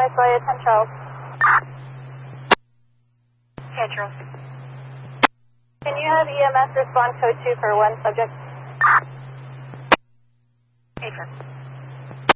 Advice by 10 Charles. Okay, Charles. Can you have EMS respond code 2 for one subject?